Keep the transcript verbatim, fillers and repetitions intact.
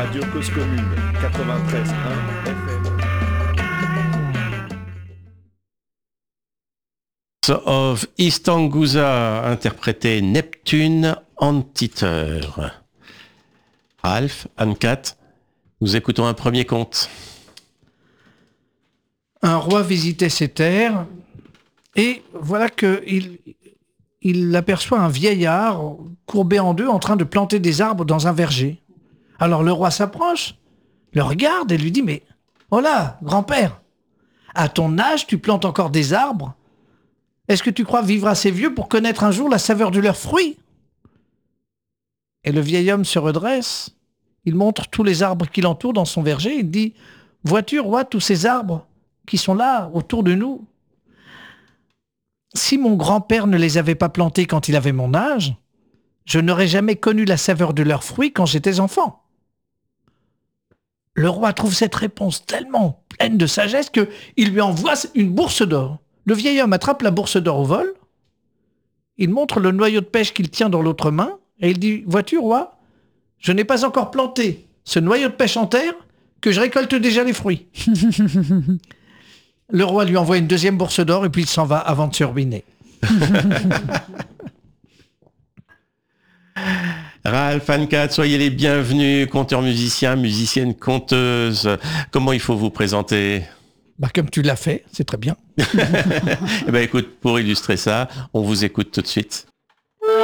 Radio Cause Commune, quatre-vingt-treize virgule un F M. Of Istangusa, interprété Neptune Anteater. Ralph, Anne-Cat, nous écoutons un premier conte. Un roi visitait ses terres et voilà qu'il il aperçoit un vieillard courbé en deux en train de planter des arbres dans un verger. Alors le roi s'approche, le regarde et lui dit « Mais oh là, grand-père, à ton âge, tu plantes encore des arbres ? Est-ce que tu crois vivre assez vieux pour connaître un jour la saveur de leurs fruits ?» Et le vieil homme se redresse, il montre tous les arbres qui l'entourent dans son verger, il dit « Vois-tu, roi, tous ces arbres qui sont là, autour de nous ? Si mon grand-père ne les avait pas plantés quand il avait mon âge, je n'aurais jamais connu la saveur de leurs fruits quand j'étais enfant. » Le roi trouve cette réponse tellement pleine de sagesse qu'il lui envoie une bourse d'or. Le vieil homme attrape la bourse d'or au vol, il montre le noyau de pêche qu'il tient dans l'autre main, et il dit « Vois-tu, roi, je n'ai pas encore planté ce noyau de pêche en terre que je récolte déjà les fruits. » Le roi lui envoie une deuxième bourse d'or et puis il s'en va avant de se ruiner. Ralph, Anne-Cat, soyez les bienvenus, conteurs musiciens, musiciennes, conteuses. Comment il faut vous présenter ? Bah, comme tu l'as fait, c'est très bien. Eh ben, écoute, pour illustrer ça, on vous écoute tout de suite.